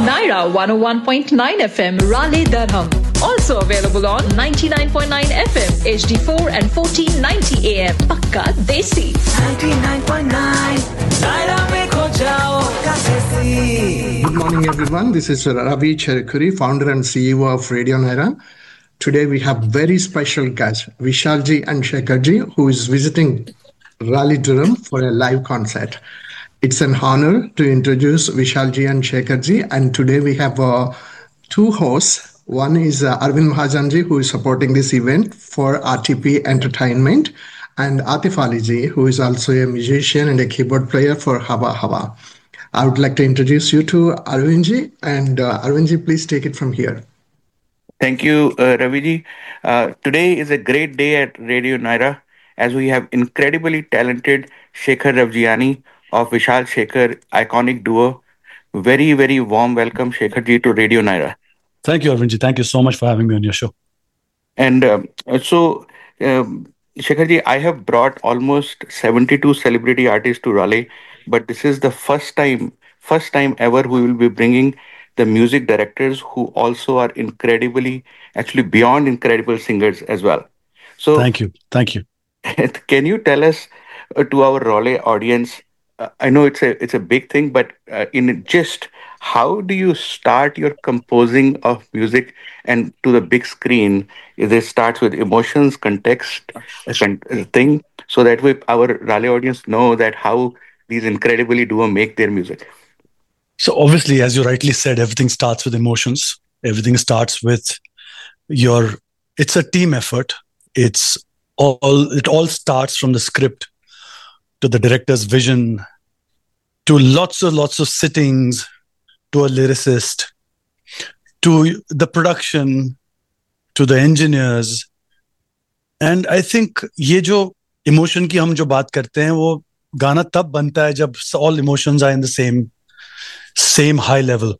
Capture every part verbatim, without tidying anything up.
Naira one oh one point nine F M, Raleigh, Durham. Also available on ninety-nine point nine F M, H D four and fourteen ninety A M. Pakka Desi. ninety-nine point nine, Naira mein kho jao, Desi. Good morning, everyone. This is Ravi Cherukuri, founder and C E O of Radio Naira. Today we have very special guests, Vishalji and Shekharji, who is visiting Raleigh, Durham for a live concert. It's an honor to introduce Vishalji and Shekharji, and today we have uh, two hosts. One is uh, Arvind Mahajanji, who is supporting this event for R T P Entertainment, and Atif Aliji, who is also a musician and a keyboard player for Hawa Hawa. I would like to introduce you to Arvindji, and uh, Arvindji, please take it from here. Thank you, uh, Raviji. Uh, today is a great day at Radio Naira as we have incredibly talented Shekhar Ravjiani of Vishal Shekhar iconic duo. Very, very warm welcome, Shekharji, to Radio Naira. Thank you, Arvindji. Thank you so much for having me on your show. And um, so, um, Shekharji, I have brought almost seventy-two celebrity artists to Raleigh, but this is the first time, first time ever we will be bringing the music directors who also are incredibly, actually beyond incredible singers as well. So, thank you. Thank you. Can you tell us uh, to our Raleigh audience, uh, I know it's a it's a big thing, but uh, in just how do you start your composing of music and to the big screen? It starts with emotions, context, a con- a thing, so that way our Raleigh audience know that how these incredibly duo make their music. So obviously, as you rightly said, everything starts with emotions. Everything starts with your, it's a team effort. It's all, it all starts from the script to the director's vision, to lots of, lots of sittings, to a lyricist, to the production, to the engineers. And I think ये जो emotion की हम जो बात करते हैं, वो गाना तब बनता है जब all emotions are in the same same high level.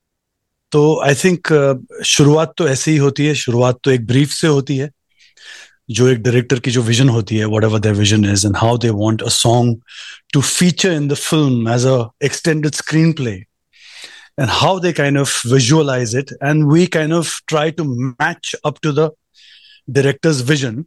तो आई थिंक शुरुआत तो ऐसे ही होती है. शुरुआत तो एक ब्रीफ से होती है, जो एक डायरेक्टर की जो विजन होती है, whatever their vision is and how they want a song to feature in the film as a extended screen play and how they kind of visualise it and we kind of try to match up to the directors vision.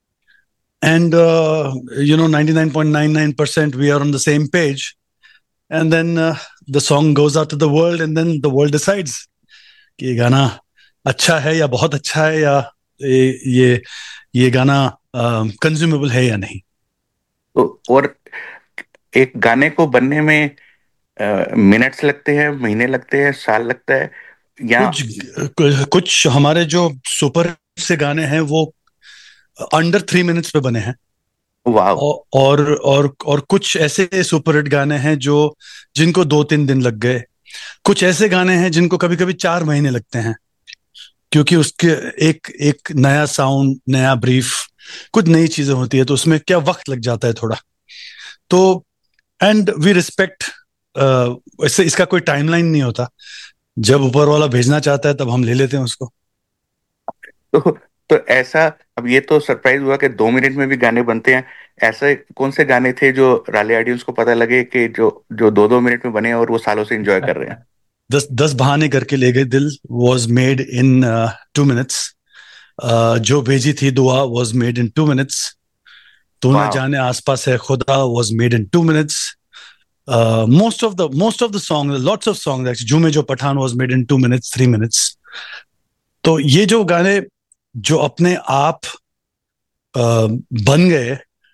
And uh, you know, ninety-nine point nine nine percent we are on the same page. And then uh, the song goes out to the world, and then the world decides कि ये गाना अच्छा है या बहुत अच्छा है, या ये ये, ये गाना कंज्यूमेबल uh, है या नहीं. तो और एक गाने को बनने में मिनट्स uh, लगते हैं, महीने लगते हैं, साल लगता है, या कुछ कुछ हमारे जो सुपर से गाने हैं वो अंडर थ्री मिनट्स पे बने हैं. Wow. और और और कुछ ऐसे सुपर हिट गाने हैं जो जिनको दो तीन दिन लग गए. कुछ ऐसे गाने हैं जिनको कभी कभी चार महीने लगते हैं, क्योंकि उसके एक एक नया साउंड, नया ब्रीफ, कुछ नई चीजें होती है, तो उसमें क्या वक्त लग जाता है थोड़ा. तो एंड वी रिस्पेक्ट, इससे इसका कोई टाइमलाइन नहीं होता. जब ऊपर वाला भेजना चाहता है तब हम ले लेते हैं उसको. तो तो ऐसा, अब ये तो सरप्राइज हुआ कि दो मिनट में भी गाने बनते हैं. ऐसे कौन से गाने थे जो राले ऑडियंस को पता लगे कि जो जो दो दो मिनट में बने और वो सालों से एंजॉय कर रहे हैं? दस दस बहाने करके ले गए दिल was made in two minutes. जो भेजी थी दुआ was made in two minutes. तू ना जाने आसपास है खुदा was made in two minutes. Most of the most of the song, lots of songs, झूमे जो Pathan was made in two minutes, three minutes. तो ये जो गाने जो अपने आप आ, बन गए,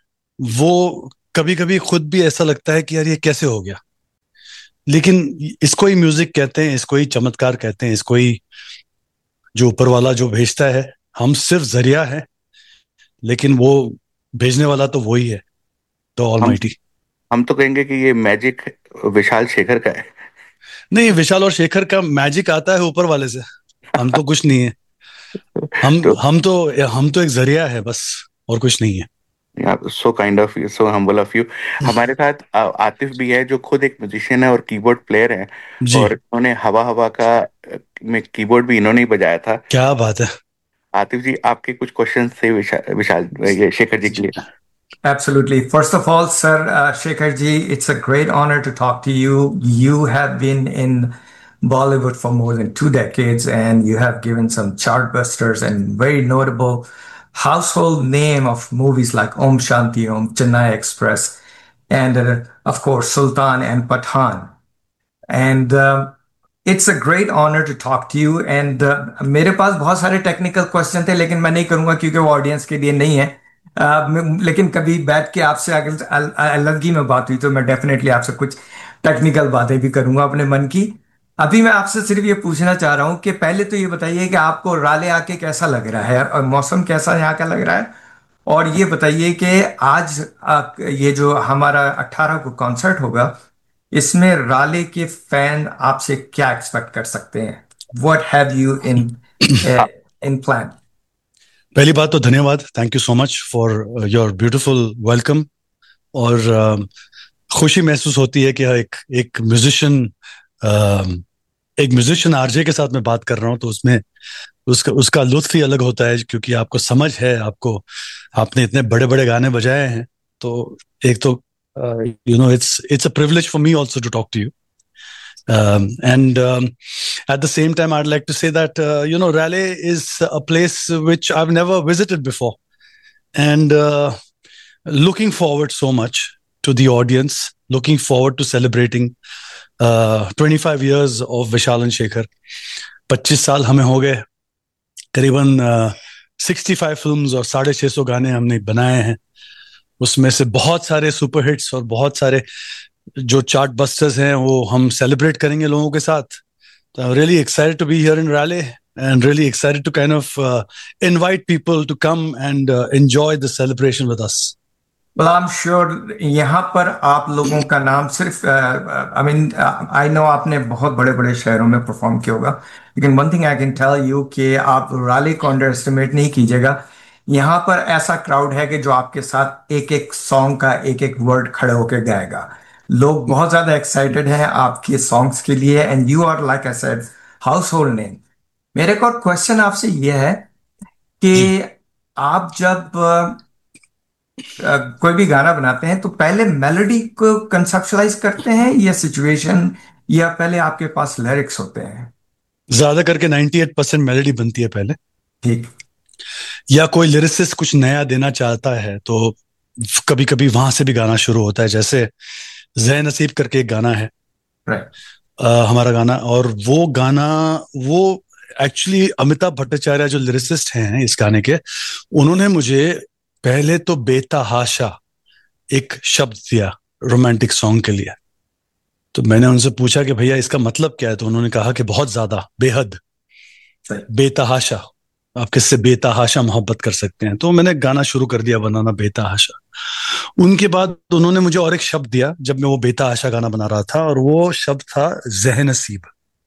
वो कभी कभी खुद भी ऐसा लगता है कि यार ये कैसे हो गया. लेकिन इसको ही म्यूजिक कहते हैं, इसको ही चमत्कार कहते हैं, इसको ही जो ऊपर वाला जो भेजता है. हम सिर्फ जरिया है, लेकिन वो भेजने वाला तो वही है, तो ऑलमाइटी. हम तो कहेंगे कि ये मैजिक विशाल शेखर का है. नहीं, विशाल और शेखर का मैजिक आता है ऊपर वाले से. हम तो कुछ नहीं है. हम तो, हम तो हम तो एक जरिया है बस, और कुछ नहीं है. So kind of you, so humble of you. हमारे साथ आतिफ भी है, जो खुद एक म्यूजिशियन है और कीबोर्ड प्लेयर है, और इन्होंने हवा हवा का में कीबोर्ड भी इन्होंने ही बजाया था. क्या बात है. आतिफ जी, आपके कुछ क्वेश्चन थे विशाल विशाल ये शेखर जी के लिए? Absolutely. First of all, sir, uh, Shekhar ji, it's a great honor to talk to you. You have been in Bollywood for more than two decades, and you have given some chartbusters and very notable household name of movies like Om Shanti Om, Chennai Express, and uh, of course Sultan and Pathan. And uh, it's a great honor to talk to you. And uh, मेरे पास बहुत सारे technical question थे, लेकिन मैं नहीं करूंगा क्योंकि वो ऑडियंस के लिए नहीं है. uh, मैं- लेकिन कभी बैठ के आपसे अगर अल- अलग ही में बात हुई तो मैं डेफिनेटली आपसे कुछ टेक्निकल बातें भी करूंगा अपने मन की. अभी मैं आपसे सिर्फ ये पूछना चाह रहा हूँ कि पहले तो ये बताइए कि आपको राले आके कैसा लग रहा है और मौसम कैसा यहाँ का लग रहा है. और ये बताइए कि आज आ, ये जो हमारा अट्ठारह को कॉन्सर्ट होगा, इसमें राले के फैन आपसे क्या एक्सपेक्ट कर सकते हैं? What have you in in plan? पहली बात तो धन्यवाद, thank you so much for your beautiful welcome. और uh, खुशी महसूस होती है कि एक एक म्यूजिशियन एक म्यूजिशियन आरजे के साथ मैं बात कर रहा हूँ, तो उसमें उसका उसका लुत्फ ही अलग होता है, क्योंकि आपको समझ है, आपको आपने इतने बड़े बड़े गाने बजाए हैं. तो एक तो you know it's it's a privilege for me also to talk to you. Um, and um, at the same time, I'd like to say that, uh, you know, Raleigh is a place which I've never visited before. And uh, looking forward so much to the audience, looking forward to celebrating uh, twenty-five years of Vishal and Shekhar. पच्चीस साल हमें हो गए, करीबन uh, पैंसठ films और साढ़े छः सौ गाने हमने बनाए हैं. उसमें से बहुत सारे सुपर हिट्स और बहुत सारे जो चार्ट बस्टर्स हैं वो हम सेलिब्रेट करेंगे लोगों के साथ. तो I am really excited to be here in Raleigh and really excited to kind of invite people to come and enjoy the celebration with us. Well, I'm sure यहाँ पर आप लोगों का नाम सिर्फ आई मीन आई नो आपने बहुत बड़े बड़े शहरों में परफॉर्म किया होगा, लेकिन one thing I can tell you कि आप राले को अंडर एस्टिमेट नहीं कीजिएगा. यहाँ पर ऐसा क्राउड है कि जो आपके साथ एक एक सॉन्ग का एक एक वर्ड खड़े होकर गाएगा. लोग बहुत ज्यादा एक्साइटेड हैं आपके सॉन्ग्स के लिए, and you are like I said house hold name. मेरे को क्वेश्चन आपसे ये है कि आप जब अ, अ, कोई भी गाना बनाते हैं तो पहले मेलोडी को कंसेप्चुलाइज करते हैं या सिचुएशन, या पहले आपके पास लिरिक्स होते हैं? ज्यादा करके अट्ठानवे परसेंट मेलोडी बनती है पहले, ठीक. या कोई लिरिसिस्ट कुछ नया देना चाहता है तो कभी कभी वहां से भी गाना शुरू होता है. जैसे ज़े नसीब करके एक गाना है, राइट. uh, हमारा गाना, और वो गाना वो एक्चुअली अमिताभ भट्टाचार्य जो लिरिसिस्ट हैं इस गाने के, उन्होंने मुझे पहले तो बेतहाशा एक शब्द दिया रोमांटिक सॉन्ग के लिए. तो मैंने उनसे पूछा कि भैया इसका मतलब क्या है, तो उन्होंने कहा कि बहुत ज्यादा, बेहद, बेतहाशा, आप किससे बेतहाशा मोहब्बत कर सकते हैं. तो मैंने गाना शुरू कर दिया बनाना बेतहाशा. उनके बाद उन्होंने मुझे और एक शब्द दिया जब मैं वो बेतहाशा गाना बना रहा था, और वो शब्द था ज़े नसीब.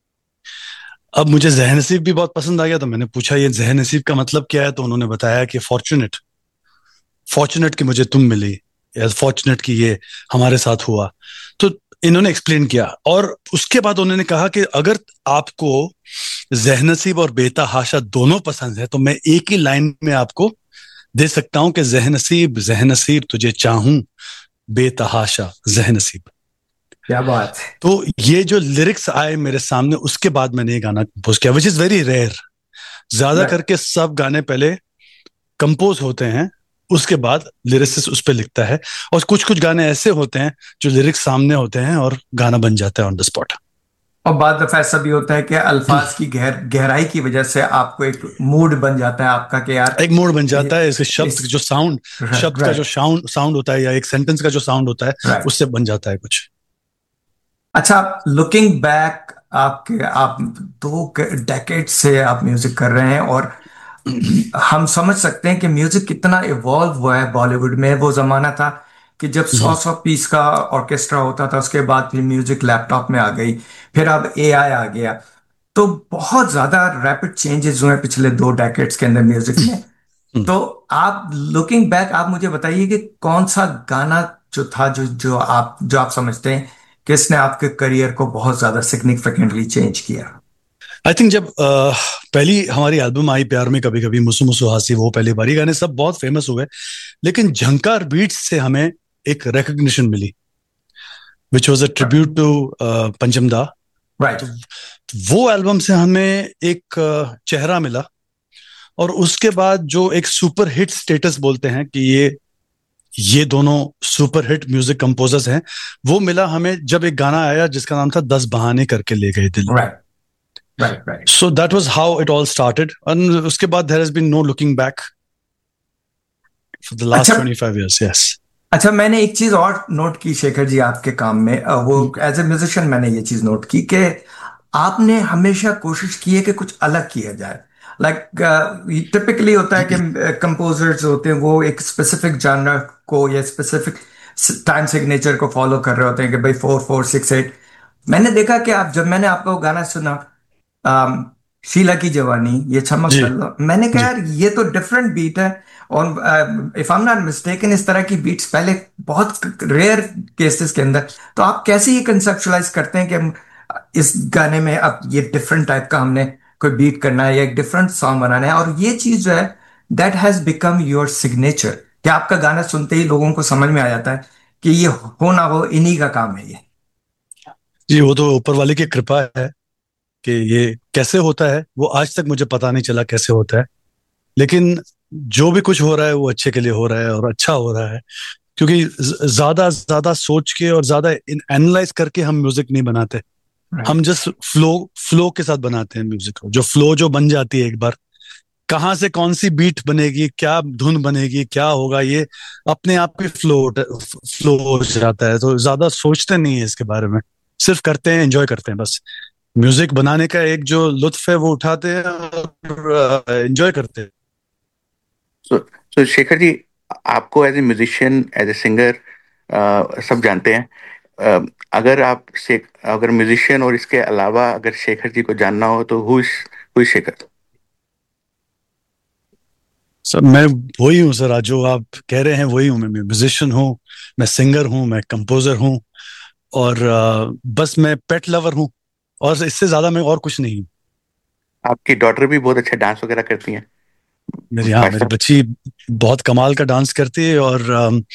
अब मुझे ज़े नसीब भी बहुत पसंद आ गया, तो मैंने पूछा ये ज़े नसीब का मतलब क्या है. तो उन्होंने बताया कि फॉर्चुनेट, फॉर्चुनेट कि मुझे तुम मिली, या फॉर्चुनेट कि ये हमारे साथ हुआ. तो इन्होंने एक्सप्लेन किया, और उसके बाद उन्होंने कहा कि अगर आपको ज़े नसीब और बेतहाशा दोनों पसंद है तो मैं एक ही लाइन में आपको दे सकता हूं कि ज़े नसीब ज़े नसीब तुझे चाहूं, बेतहाशा ज़े नसीब. क्या बात है. तो ये जो लिरिक्स आए मेरे सामने, उसके बाद मैंने ये गाना कंपोज किया, विच इज वेरी रेयर. ज्यादा Right. करके सब गाने पहले कंपोज होते हैं, उसके बाद लिरिसिस्ट उस पर लिखता है, और कुछ कुछ गाने ऐसे होते हैं जो लिरिक्स सामने होते हैं और गाना बन जाता है ऑन द स्पॉट. और बाद दफा ऐसा भी होता है कि अल्फाज की गहर गहराई की वजह से आपको एक मूड बन जाता है आपका कि यार एक मूड बन जाता है. इसके शब्द इस- जो साउंड Right, शब्द का right. जो साउंड साउंड होता है, या एक सेंटेंस का जो साउंड होता है, Right. उससे बन जाता है कुछ. अच्छा, लुकिंग बैक, आपके आप दो डेकेड से आप म्यूजिक कर रहे हैं, और हम समझ सकते हैं कि म्यूजिक कितना इवॉल्व हुआ है बॉलीवुड में. वो जमाना था कि जब सौ सौ पीस का ऑर्केस्ट्रा होता था, उसके बाद फिर म्यूजिक लैपटॉप में आ गई, फिर अब एआई आ गया. तो बहुत ज्यादा रैपिड चेंजेस हुए हैं पिछले दो डेकेड्स के अंदर म्यूजिक में. तो आप लुकिंग बैक, आप मुझे बताइए कि कौन सा गाना जो था जो जो आप जो आप समझते हैं कि इसने आपके करियर को बहुत ज्यादा सिग्निफिकेंटली चेंज किया? आई थिंक जब uh, पहली हमारी एल्बम आई प्यार में कभी कभी, मुसु मुसु हासी, वो पहली बारी गाने सब बहुत फेमस हुए, लेकिन झंकार बीट्स से हमें एक recognition milli, which was a tribute to पंचम दा. राइट. वो एल्बम से हमें एक अ, चेहरा मिला, और उसके बाद जो एक सुपर हिट स्टेटस बोलते हैं कि ये ये दोनों सुपर हिट म्यूजिक कंपोजर्स हैं, वो मिला हमें जब एक गाना आया जिसका नाम था दस बहाने करके ले गए दिल। Right right right so that was how it all started, and उसके बाद there has been no looking back for the last अच्छा ट्वेंटी फाइव इयर्स। यस। अच्छा, मैंने एक चीज और नोट की शेखर जी आपके काम में, अ, वो एज ए म्यूजिशियन मैंने ये चीज नोट की कि आपने हमेशा कोशिश की है कि कुछ अलग किया जाए। लाइक टिपिकली होता है कि कंपोजर्स होते हैं वो एक स्पेसिफिक जानर को या स्पेसिफिक टाइम सिग्नेचर को फॉलो कर रहे होते हैं कि भाई फोर फोर सिक्स एट। मैंने देखा कि आप, जब मैंने आपका वो गाना सुना, अम, शीला की जवानी, ये चमक जी कर लो, मैंने कहा जी यार ये तो डिफरेंट बीट है। और if I am not mistaken इस तरह की बीट्स पहले बहुत रेयर केसेस के अंदर। तो आप कैसे ये कंसेप्चुलाइज करते हैं कि हम इस गाने में अब ये डिफरेंट टाइप का हमने कोई बीट करना है या एक डिफरेंट सॉन्ग बनाना है, और ये चीज जो है that has become your signature, कि आपका गाना सुनते ही लोगों को समझ में आ जाता है कि ये हो ना हो इन्हीं का काम है ये। जी, वो तो ऊपर वाले की कृपा है कि ये कैसे होता है वो आज तक मुझे पता नहीं चला कैसे होता है, लेकिन जो भी कुछ हो रहा है वो अच्छे के लिए हो रहा है और अच्छा हो रहा है, क्योंकि ज- ज्यादा ज्यादा सोच के और ज्यादा एनालाइज करके हम म्यूजिक नहीं बनाते। हम जस्ट फ्लो फ्लो के साथ बनाते हैं म्यूजिक को। जो फ्लो जो बन जाती है एक बार, कहाँ से कौन सी बीट बनेगी, क्या धुन बनेगी, क्या होगा, ये अपने आप ही फ्लो फ्लो हो जाता है। तो ज्यादा सोचते नहीं है इसके बारे में, सिर्फ करते हैं, एंजॉय करते हैं बस। म्यूजिक बनाने का एक जो लुत्फ है वो उठाते हैं और एंजॉय करते हैं। सो सो शेखर जी, आपको as a musician, as a singer सब जानते हैं। अ, अगर आप से अगर म्यूजिशियन और इसके अलावा अगर शेखर जी को जानना हो तो who is who is Shekhar? Sir मैं वही हूँ सर, आज जो आप कह रहे हैं वही हूँ। मैं म्यूजिशियन हूँ, मैं सिंगर हूँ, मैं कंपोजर हूँ, और अ, बस मैं पेट लवर हूँ, और इससे ज्यादा मैं और कुछ नहीं हूँ। आपकी डॉटर भी बहुत अच्छा डांस वगैरह करती हैं, मेरी हाँ मेरी मास्टर। बच्ची बहुत कमाल का डांस करती है, और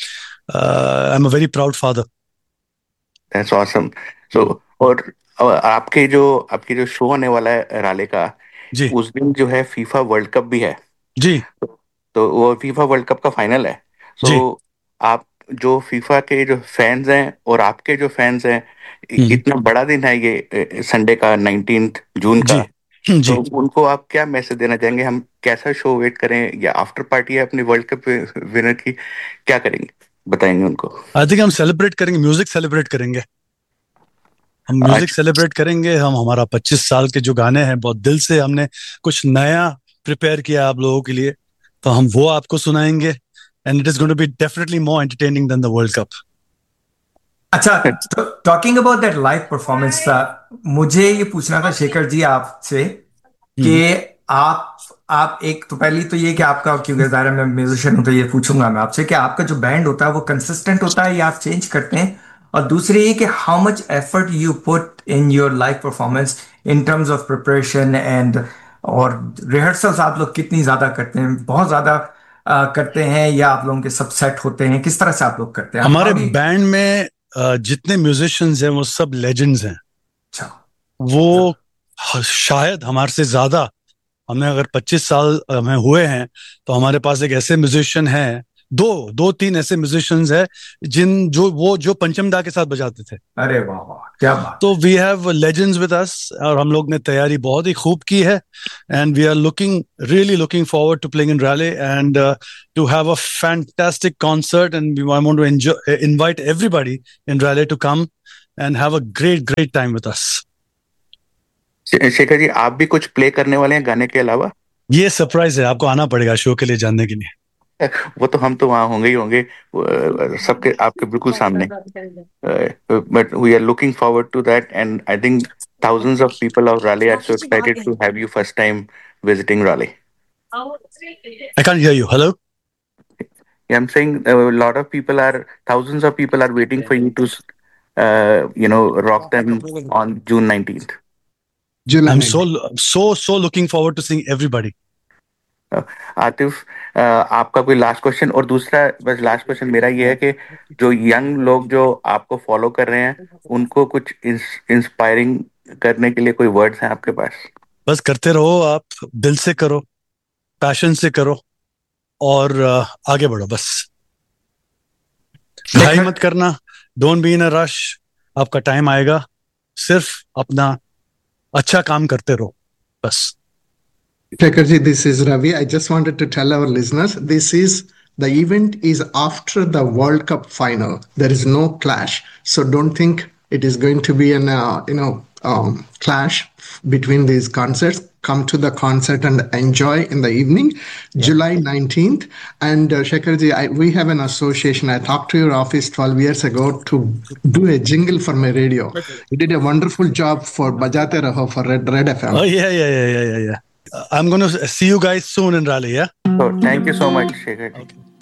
I am a very proud father. That's awesome. सो और अ, आपके जो आपके जो शो होने वाला है राले का, जी उस दिन जो है फीफा वर्ल्ड कप भी है। जी तो, तो वो फीफा वर्ल्ड कप का फाइनल है। सो जी। आप जो फीफा के जो फैंस हैं और आपके जो फैंस हैं, इ- हम्म, इतना बड़ा दिन है ये संडे का, नाइनटीन्थ जून जी का। तो जी। उनको आप क्या मैसेज देना चाहेंगे? हम कैसा शो वेट करें, या आफ्टर पार्टी है अपनी वर्ल्ड कप विनर की, क्या करेंगे, बताएंगे उनको? आई थिंक हम सेलिब्रेट करेंगे, म्यूजिक सेलिब्रेट करेंगे। हम म्यूजिक आज सेलिब्रेट करेंगे। हम हमारा पच्चीस साल के जो गाने हैं, बहुत दिल से हमने कुछ नया प्रिपेयर किया आप लोगों के लिए, तो हम वो आपको सुनाएंगे, and it is going to be definitely more entertaining then the world cup. अच्छा, talking about that live performance था, मुझे ये पूछना था शेखर जी आपसे कि आप आप एक तो पहली तो ये कि आपका, क्योंकि ज़ाहिर है मैं म्यूजिशियन हूं तो ये पूछूंगा मैं आपसे कि आपका जो बैंड होता है वो कंसिस्टेंट होता है या आप चेंज करते हैं? और दूसरी ये कि how much effort you put in your live performance in terms of preparation and, और रिहर्सल्स आप लोग कितनी ज्यादा करते हैं? बहुत ज्यादा अ, करते हैं या आप लोगों के सब सेट होते हैं? किस तरह से आप लोग करते हैं? हमारे हाउ डू? बैंड में अ, जितने म्यूजिशियंस हैं वो सब लेजेंड्स हैं। अच्छा। वो ह- शायद हमारे से ज्यादा, हमने अगर पच्चीस साल अ, में हुए हैं, तो हमारे पास एक ऐसे म्यूजिशियन हैं, दो दो तीन ऐसे म्यूजिशियंस हैं जिन जो वो जो पंचम दा के साथ बजाते थे। अरे वाह वाह, क्या बात तो है। We have legends with us, और हम लोग ने तैयारी बहुत ही खूब की है, and we are looking really looking forward to playing in Raleigh, and to have a fantastic concert, and we want to enjoy invite everybody in Raleigh to come and have a great great time with us. शे- शेखर जी, आप भी कुछ play करने वाले हैं गाने के अलावा? ये सरप्राइज है, आपको आना पड़ेगा शो के लिए जानने के लिए। वो तो हम तो वहाँ होंगे ही होंगे, वो, सबके आपके बिल्कुल सामने। But we are looking forward to that, and I think thousands of people of Raleigh are so excited to have you first time visiting Raleigh. I can't hear you. Hello? Yeah, I'm saying uh, a lot of people are, thousands of people are waiting for you to, uh, you know, rock them on June nineteenth. July I'm so nineteenth. so so looking forward to seeing everybody. Uh, Atif, uh, आपका कोई last question? और दूसरा बस last question मेरा ये है कि जो यंग लोग जो आपको फॉलो कर रहे हैं, उनको कुछ इंस्पायरिंग करने के लिए कोई वर्ड्स हैं आपके पास? बस करते रहो, आप दिल से करो, पैशन से करो और uh, आगे बढ़ो बस। घाई मत करना, don't be in a rush, आपका टाइम आएगा, सिर्फ अपना अच्छा काम करते रहो बस। Shekharji, this is Ravi. I just wanted to tell our listeners, this is the event is after the World Cup final. There is no clash, so don't think it is going to be an uh, you know um, clash between these concerts. Come to the concert and enjoy in the evening, yeah. July nineteenth. And uh, Shekharji, I, we have an association. I talked to your office twelve years ago to do a jingle for my radio. Okay. You did a wonderful job for Bajate Raho for Red, Red F M. Oh, yeah, yeah, yeah, yeah, yeah. yeah. I'm going to see you guys soon in Raleigh, yeah? So, thank you so much, Shekhar. Okay.